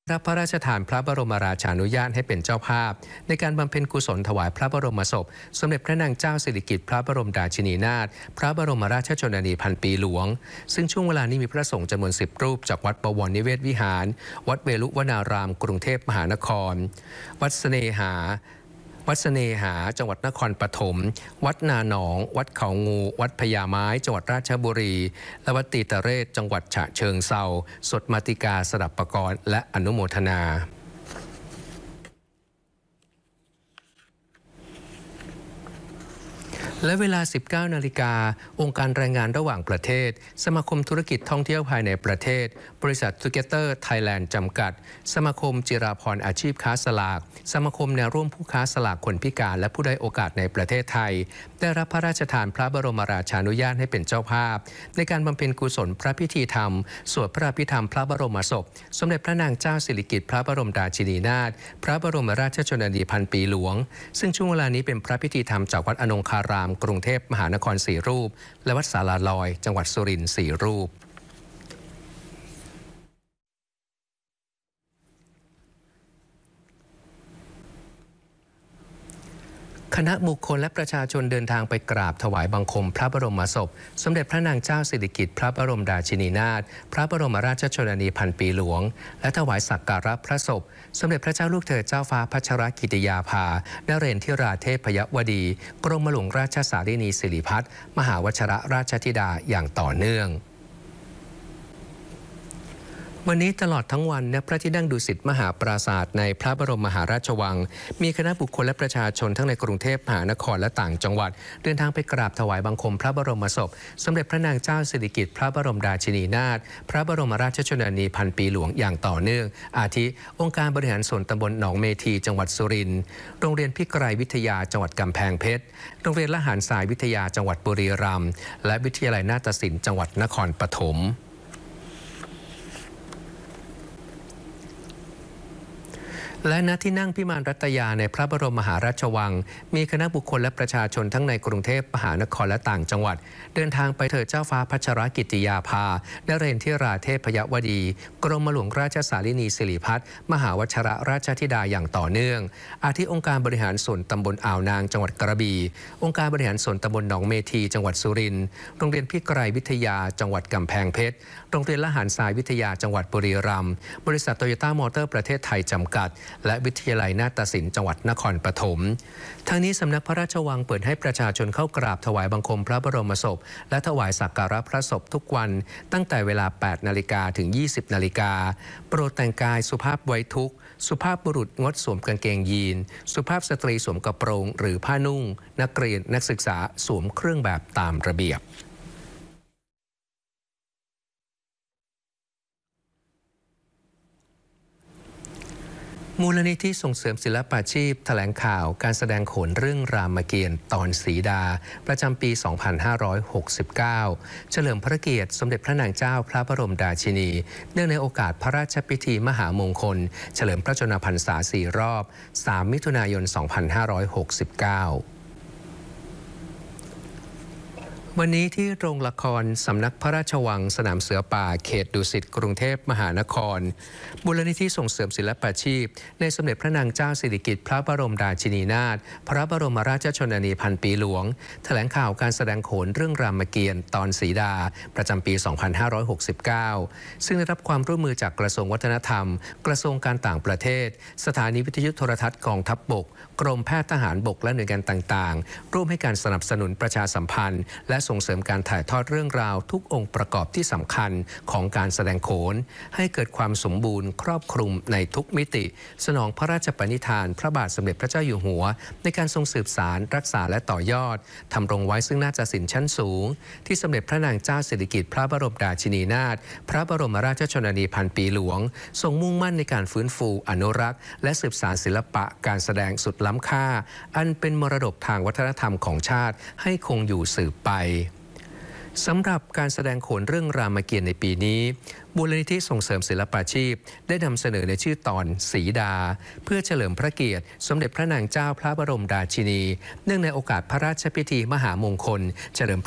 รับพระราชทานพระบรมราชานุญาตให้เป็นเจ้าภาพในการบำเพ็ญกุศลถวายพระบรมศพสมเด็จพระนางเจ้าสิริกิติ์พระบรมราชินีนาถพระบรมราชชนนีพันปีหลวงซึ่งช่วงเวลานี้มีพระสงฆ์จำนวน10 รูปจากวัดบวรนิเวศวิหารวัดเวลุวนารามกรุงเทพมหานครวัดเสน่หาจังหวัดนครปฐมวัดนาหนองวัดเขางูวัดพญาไม้จังหวัดราชบุรีและวัดตีตะเรศจังหวัดฉะเชิงเทราสดมาติกาสดับปกรณ์และอนุโมทนาและเวลา 19 นาฬิกาองค์การแรงงานระหว่างประเทศสมาคมธุรกิจท่องเที่ยวภายในประเทศบริษัท Together Thailand จำกัดสมาคมจิราพรอาชีพค้าสลากสมาคมแนวร่วมผู้ค้าสลากคนพิการและผู้ด้อยโอกาสในประเทศไทยได้รับพระราชทานพระบรมราชานุญาตให้เป็นเจ้าภาพในการบำเพ็ญกุศลพระพิธีธรรมสวดพระอภิธรรมพระบรมศพสมเด็จพระนางเจ้าสิริกิติ์พระบรมราชินีนาถพระบรมราชชนนีพันปีหลวงซึ่งช่วงเวลานี้เป็นพระพิธีธรรมจากวัดอนงคารามกรุงเทพมหานคร4 รูปและวัดศาลาลอยจังหวัดสุรินทร์4 รูปคณะบุคคลและประชาชนเดินทางไปกราบถวายบังคมพระบรมศพสมเด็จพระนางเจ้าสิริกิติ์พระบรมราชินีนาถพระบรมราชชนนีพันปีหลวงและถวายสักการะพระศพสมเด็จพระเจ้าลูกเธอเจ้าฟ้าพัชรกิติยาภานเรนทิราเทพยวดีกรมหลวงราชสารินีสิริพัฒน์มหาวชิรราชธิดาอย่างต่อเนื่องวันนี้ตลอดทั้งวันณพระที่นั่งดุสิตมหาปราสาทในพระบรมมหาราชวังมีคณะบุคคลและประชาชนทั้งในกรุงเทพมหานครและต่างจังหวัดเดินทางไปกราบถวายบังคมพระบรมศพสมเด็จพระนางเจ้าสิริกิติ์พระบรมราชินีนาถพระบรมราชชนนีพันปีหลวงอย่างต่อเนื่องอาทิองค์การบริหารส่วนตำบลหนองเมธีจังหวัดสุรินทร์โรงเรียนพิกรายวิทยาจังหวัดกำแพงเพชรโรงเรียนละหารทรายวิทยาจังหวัดบุรีรัมย์และวิทยาลัยนาฏศิลป์จังหวัดนครปฐมและณที่นั่งพิมานรัตยาในพระบรมมหาราชวังมีคณะบุคคลและประชาชนทั้งในกรุงเทพมหานครและต่างจังหวัดเดินทางไปเถิดเจ้าฟ้าพัชรกิติยาภานเรนทิราเทพยวดีกรมหลวงราชสารินีสิริพัฒน์มหาวชิรราชธิดาอย่างต่อเนื่องอาทิองค์การบริหารส่วนตำบลอ่าวนางจังหวัดกระบี่องค์การบริหารส่วนตำบลหนองเมธีจังหวัดสุรินทร์โรงเรียนพิกรายวิทยาจังหวัดกำแพงเพชรโรงเรียนละหารทรายวิทยาจังหวัดบุรีรัมย์บริษัทโตโยต้ามอเตอร์ประเทศไทยจำกัดและวิทยาลัยนาฏศิลป์จังหวัดนครปฐมทั้งนี้สำนักพระราชวังเปิดให้ประชาชนเข้ากราบถวายบังคมพระบรมศพและถวายสักการะพระศพทุกวันตั้งแต่เวลา 8 นาฬิกาถึง 20 นาฬิกาโปรดแต่งกายสุภาพไว้ทุกข์สุภาพบุรุษงดสวมกางเกงยีนสุภาพสตรีสวมกระโปรงหรือผ้านุ่งนักเรียนนักศึกษาสวมเครื่องแบบตามระเบียบมูลนิธิส่งเสริมศิลปาชีพแถลงข่าวการแสดงโขนเรื่องรามเกียรติ์ตอนสีดาประจำปี 2569 เฉลิมพระเกียรติสมเด็จพระนางเจ้าพระบรมราชินีเนื่องในโอกาสพระราชพิธีมหามงคลเฉลิมพระชนมพรรษา 4 รอบ 3 มิถุนายน 2569วันนี้ที่โรงละครสำนักพระราชวังสนามเสือป่าเขตดุสิตกรุงเทพมหานครมูลนิธิส่งเสริมศิลปาชีพในสมเด็จพระนางเจ้าสิริกิติ์พระบรมราชินีนาถพระบรมราชชนนีพันปีหลวงแถลงข่าวการแสดงโขนเรื่องรามเกียรติ์ตอนสีดาประจำปี 2569 ซึ่งได้รับความร่วมมือจากกระทรวงวัฒนธรรมกระทรวงการต่างประเทศสถานีวิทยุโทรทัศน์กองทัพบกกรมแพทย์ทหารบกและหน่วยงานต่างๆร่วมให้การสนับสนุนประชาสัมพันธ์และส่งเสริมการถ่ายทอดเรื่องราวทุกองค์ประกอบที่สำคัญของการแสดงโขนให้เกิดความสมบูรณ์ครอบคลุมในทุกมิติสนองพระราชปณิธานพระบาทสมเด็จพระเจ้าอยู่หัวในการทรงสืบสานรักษาและต่อยอดทำรงไว้ซึ่งนาฏศิลป์ชั้นสูงที่สมเด็จพระนางเจ้าสิริกิติ์พระบรมราชินีนาถพระบรมราชชนนีพันปีหลวงทรงมุ่งมั่นในการฟื้นฟูอนุรักษ์และสืบสานศิลปะการแสดงสุดล้ำค่าอันเป็นมรดกทางวัฒนธรรมของชาติให้คงอยู่สืบไปสำหรับการแสดงโขนเรื่องรามเกียรติ์ในปีนี้มูลนิธิส่งเสริมศิลปาชีพได้นำเสนอในชื่อตอนสีดาเพื่อเฉลิมพระเกียรติสมเด็จพระนางเจ้าพระบรมราชินีเนื่องในโอกาสพระราชพิธีมหามงคลเฉลิม